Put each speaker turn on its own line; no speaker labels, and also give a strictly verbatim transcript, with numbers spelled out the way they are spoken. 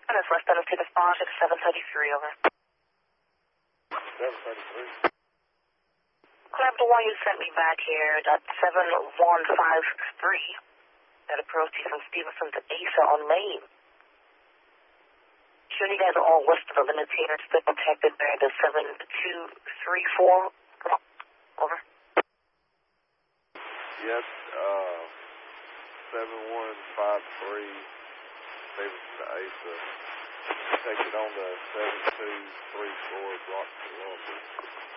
That's less than a ticket spawn, six seven thirty-three, over.
seven thirty-three.
Grab the one you sent me back here, dot seven one five three. That approach you from Stevenson to Asa on Main. Sure, you guys are all west of the limits here. Still protected there, the seven two three four. Over.
Yes, uh, seven one five three, Stevenson to Asa. Take it on the seven two three four, block Columbus.